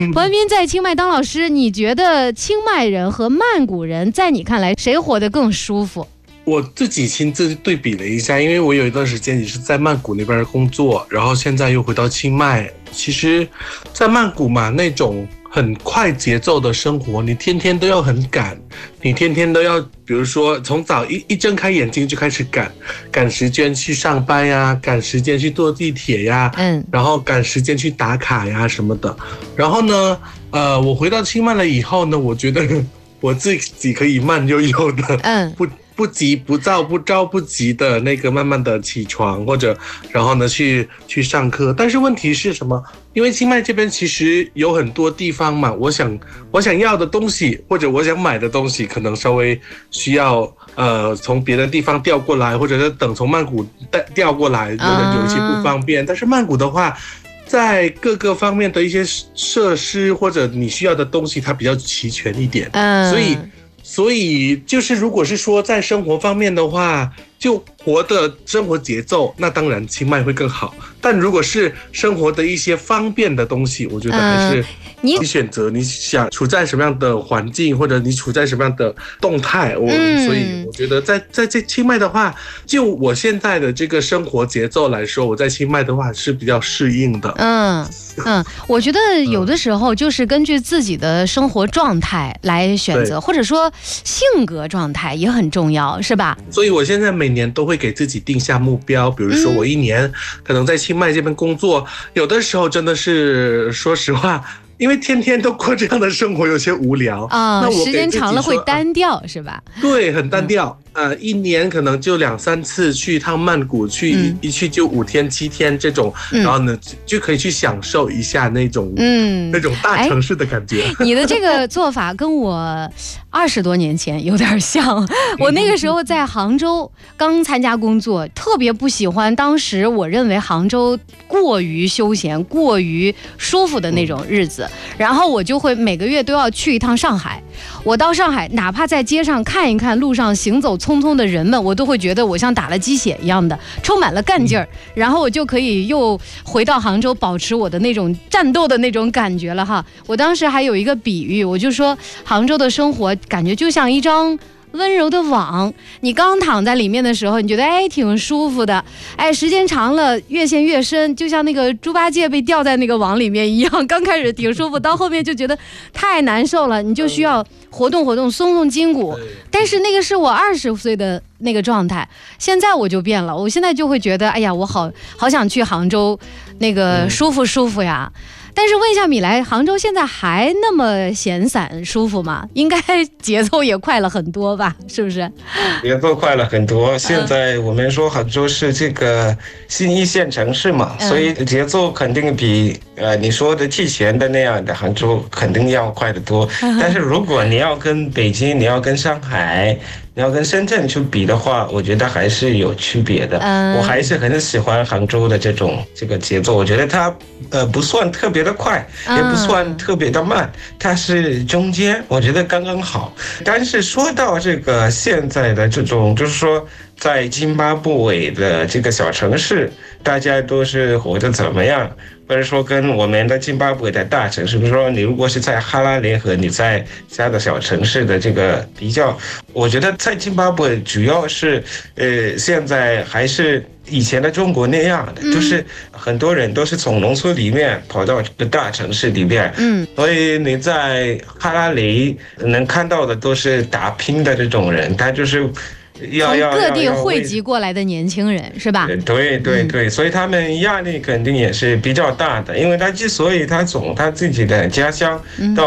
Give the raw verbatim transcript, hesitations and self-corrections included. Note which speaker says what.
Speaker 1: 彭文彬在清迈当老师，你觉得清迈人和曼谷人在你看来谁活得更舒服？
Speaker 2: 我自己亲自对比了一下，因为我有一段时间也是在曼谷那边工作，然后现在又回到清迈。其实在曼谷嘛，那种很快节奏的生活，你天天都要很赶，你天天都要比如说从早一一睁开眼睛就开始赶赶时间去上班呀，赶时间去坐地铁呀，嗯，然后赶时间去打卡呀什么的。然后呢呃我回到清迈了以后呢，我觉得我自己可以慢悠悠的，嗯，不不急不躁不着不急的那个慢慢的起床，或者然后呢去去上课。但是问题是什么？因为清迈这边其实有很多地方嘛，我想我想要的东西或者我想买的东西，可能稍微需要呃从别的地方调过来，或者是等从曼谷调过来，有的有一些不方便。但是曼谷的话，在各个方面的一些设施或者你需要的东西，它比较齐全一点，所以。所以就是如果是说在生活方面的话，就活的生活节奏，那当然清迈会更好。但如果是生活的一些方便的东西，我觉得还是你选择你想处在什么样的环境，或者你处在什么样的动态。我、嗯、所以我觉得在在这清迈的话，就我现在的这个生活节奏来说，我在清迈的话是比较适应的。
Speaker 1: 嗯嗯，我觉得有的时候就是根据自己的生活状态来选择，或者说性格状态也很重要，是吧？
Speaker 2: 所以我现在每年都会给自己定下目标，比如说我一年可能在清迈这边工作，有的时候真的是说实话，因为天天都过这样的生活有些无聊
Speaker 1: 啊、哦，时间长了会单调、啊、是吧？
Speaker 2: 对，很单调、嗯、呃，一年可能就两三次去一趟曼谷，去、嗯、一去就五天七天这种、嗯、然后呢就可以去享受一下那种嗯那种大城市的感觉。
Speaker 1: 你的这个做法跟我二十多年前有点像，我那个时候在杭州刚参加工作，特别不喜欢当时我认为杭州过于休闲过于舒服的那种日子、嗯，然后我就会每个月都要去一趟上海。我到上海，哪怕在街上看一看路上行走匆匆的人们，我都会觉得我像打了鸡血一样的，充满了干劲儿。然后我就可以又回到杭州，保持我的那种战斗的那种感觉了哈。我当时还有一个比喻，我就说杭州的生活感觉就像一张温柔的网，你刚躺在里面的时候，你觉得哎挺舒服的，哎时间长了越陷越深，就像那个猪八戒被吊在那个网里面一样，刚开始挺舒服，到后面就觉得太难受了，你就需要活动活动，松松筋骨。但是那个是我二十岁的那个状态，现在我就变了，我现在就会觉得，哎呀，我好好想去杭州，那个舒服舒服呀。但是问一下米莱，杭州现在还那么闲散舒服吗？应该节奏也快了很多吧，是不是？
Speaker 3: 节奏快了很多。现在我们说杭州是这个新一线城市嘛，嗯、所以节奏肯定比呃你说的之前的那样的杭州肯定要快得多。但是如果你要跟北京，你要跟上海，你要跟深圳去比的话，我觉得还是有区别的。嗯、我还是很喜欢杭州的这种这个节奏，我觉得它呃不算特别的快，也不算特别的慢，它是中间，我觉得刚刚好。但是说到这个现在的这种，就是说在津巴布韦的这个小城市，大家都是活得怎么样？或者说跟我们的津巴布韦的大城市，比如说你如果是在哈拉联和你在其他的小城市的这个比较，我觉得在津巴布韦主要是呃现在还是以前的中国那样的，嗯、就是很多人都是从农村里面跑到大城市里面，嗯，所以你在哈拉雷能看到的都是打拼的这种人，他就是
Speaker 1: 从各地汇集过来的年轻人，是吧？
Speaker 3: 对对对，所以他们压力肯定也是比较大的，因为他之所以他从他自己的家乡到